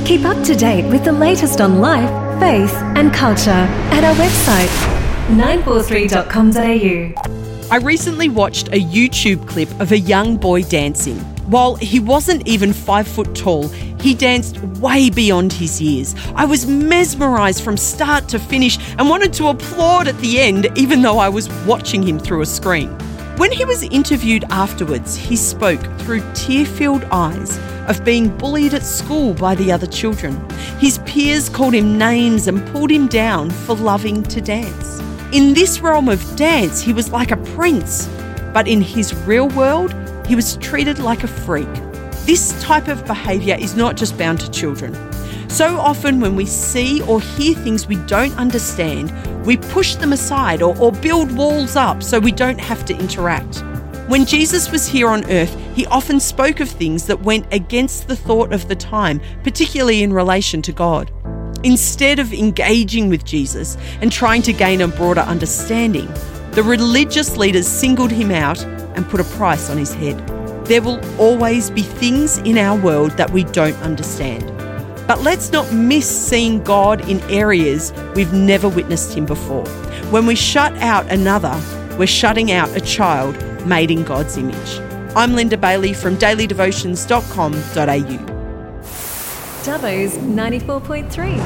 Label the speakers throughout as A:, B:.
A: Keep up to date with the latest on life, faith and culture at our website 943.com.au.
B: I recently watched a YouTube clip of a young boy dancing. While he wasn't even 5 foot tall, he danced way beyond his years. I was mesmerised from start to finish and wanted to applaud at the end, even though I was watching him through a screen. When he was interviewed afterwards, he spoke through tear-filled eyes of being bullied at school by the other children. His peers called him names and pulled him down for loving to dance. In this realm of dance, he was like a prince, but in his real world, he was treated like a freak. This type of behaviour is not just bound to children. So often when we see or hear things we don't understand, we push them aside or build walls up so we don't have to interact. When Jesus was here on earth, he often spoke of things that went against the thought of the time, particularly in relation to God. Instead of engaging with Jesus and trying to gain a broader understanding, the religious leaders singled him out and put a price on his head. There will always be things in our world that we don't understand. But let's not miss seeing God in areas we've never witnessed him before. When we shut out another, we're shutting out a child made in God's image. I'm Linda Bailey from dailydevotions.com.au.
A: Dubbo's 94.3.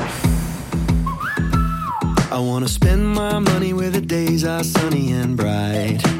C: I want to spend my money where the days are sunny and bright.